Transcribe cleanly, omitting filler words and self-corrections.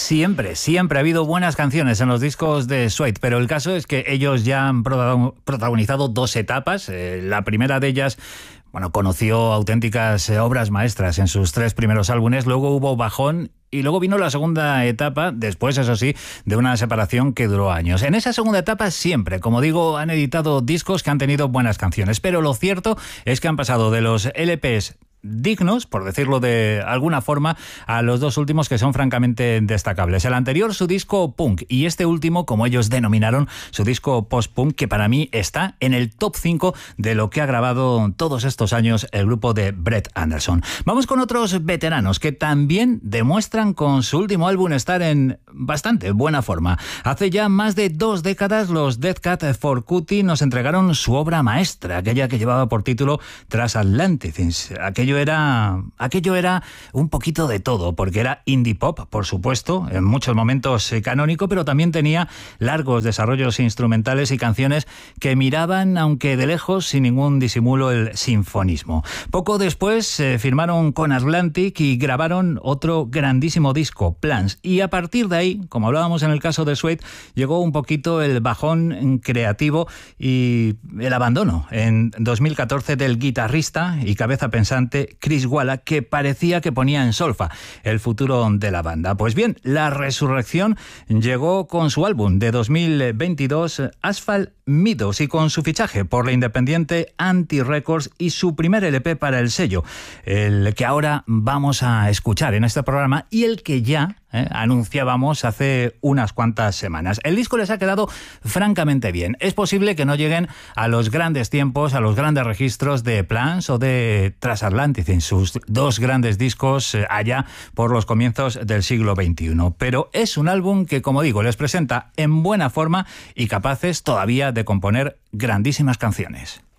Siempre ha habido buenas canciones en los discos de Suede, pero el caso es que ellos ya han protagonizado dos etapas. La primera de ellas, conoció auténticas obras maestras en sus tres primeros álbumes, luego hubo bajón y luego vino la segunda etapa, después, eso sí, de una separación que duró años. En esa segunda etapa siempre, como digo, han editado discos que han tenido buenas canciones, pero lo cierto es que han pasado de los LPs dignos, por decirlo de alguna forma, a los dos últimos que son francamente destacables. El anterior, su disco punk, y este último, como ellos denominaron, su disco post-punk, que para mí está en el top 5 de lo que ha grabado todos estos años el grupo de Brett Anderson. Vamos con otros veteranos que también demuestran con su último álbum estar en bastante buena forma. Hace ya más de 2 décadas los Death Cab for Cutie nos entregaron su obra maestra, aquella que llevaba por título Transatlantic. Aquello era un poquito de todo, porque era indie pop, por supuesto, en muchos momentos canónico, pero también tenía largos desarrollos instrumentales y canciones que miraban, aunque de lejos, sin ningún disimulo, el sinfonismo. Poco después firmaron con Atlantic y grabaron otro grandísimo disco, Plans, y a partir de ahí, como hablábamos en el caso de Suede, llegó un poquito el bajón creativo y el abandono en 2014 del guitarrista y cabeza pensante Chris Walla, que parecía que ponía en solfa el futuro de la banda. Pues bien, la resurrección llegó con su álbum de 2022, Asphalt Meadows, y con su fichaje por la independiente Anti Records y su primer LP para el sello, el que ahora vamos a escuchar en este programa y el que ya anunciábamos hace unas cuantas semanas. El disco les ha quedado francamente bien. Es posible que no lleguen a los grandes tiempos, a los grandes registros de Plans o de Transatlantic, en sus dos grandes discos allá por los comienzos del siglo XXI. Pero es un álbum que, como digo, les presenta en buena forma y capaces todavía de componer grandísimas canciones.